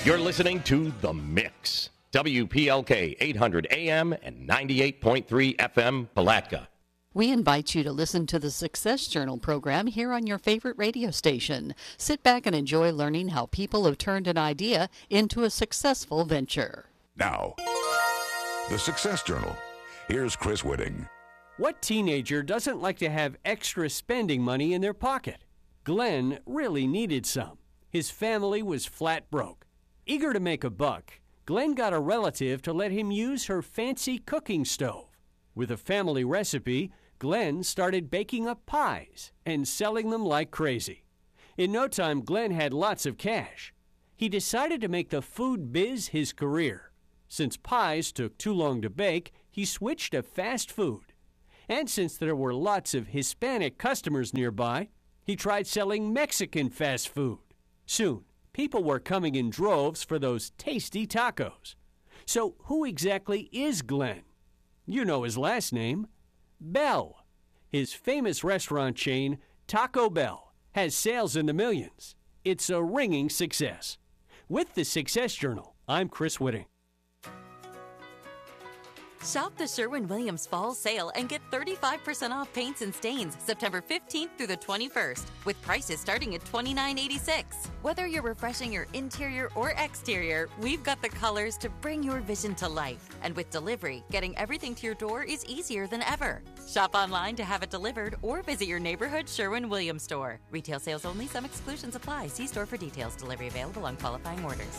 You're listening to The Mix. WPLK 800 AM and 98.3 FM, Palatka. We invite you to listen to the Success Journal program here on your favorite radio station. Sit back and enjoy learning how people have turned an idea into a successful venture. Now, the Success Journal. Here's Chris Whitting. What teenager doesn't like to have extra spending money in their pocket? Glenn really needed some. His family was flat broke. Eager to make a buck, Glenn got a relative to let him use her fancy cooking stove. With a family recipe, Glenn started baking up pies and selling them like crazy. In no time, Glenn had lots of cash. He decided to make the food biz his career. Since pies took too long to bake, he switched to fast food. And since there were lots of Hispanic customers nearby, he tried selling Mexican fast food. Soon, people were coming in droves for those tasty tacos. So who exactly is Glenn? You know his last name, Bell. His famous restaurant chain, Taco Bell, has sales in the millions. It's a ringing success. With the Success Journal, I'm Chris Whitting. Shop the Sherwin-Williams Fall Sale and get 35% off paints and stains September 15th through the 21st, with prices starting at $29.86. Whether you're refreshing your interior or exterior, we've got the colors to bring your vision to life. And with delivery, getting everything to your door is easier than ever. Shop online to have it delivered or visit your neighborhood Sherwin-Williams store. Retail sales only. Some exclusions apply. See store for details. Delivery available on qualifying orders.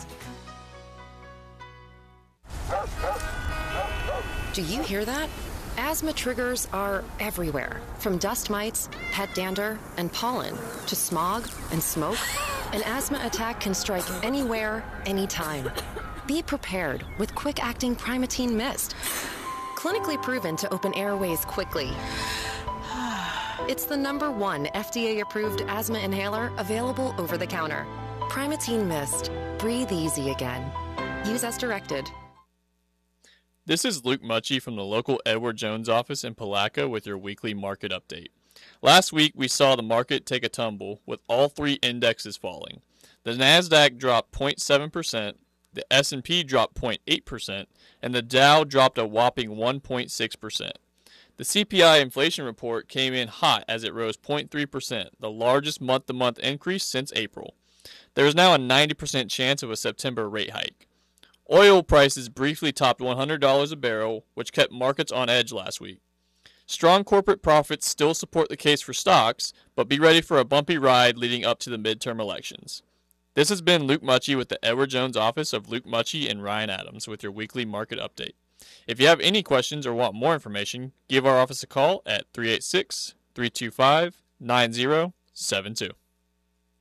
Do you hear that? Asthma triggers are everywhere, from dust mites, pet dander, and pollen, to smog and smoke. An asthma attack can strike anywhere, anytime. Be prepared with quick-acting Primatene Mist. Clinically proven to open airways quickly. It's the #1 FDA-approved asthma inhaler available over the counter. Primatene Mist. Breathe easy again. Use as directed. This is Luke Mucci from the local Edward Jones office in Palatka with your weekly market update. Last week, we saw the market take a tumble with all three indexes falling. The NASDAQ dropped 0.7%, the S&P dropped 0.8%, and the Dow dropped a whopping 1.6%. The CPI inflation report came in hot as it rose 0.3%, the largest month-to-month increase since April. There is now a 90% chance of a September rate hike. Oil prices briefly topped $100 a barrel, which kept markets on edge last week. Strong corporate profits still support the case for stocks, but be ready for a bumpy ride leading up to the midterm elections. This has been Luke Mucci with the Edward Jones office of Luke Mucci and Ryan Adams with your weekly market update. If you have any questions or want more information, give our office a call at 386-325-9072.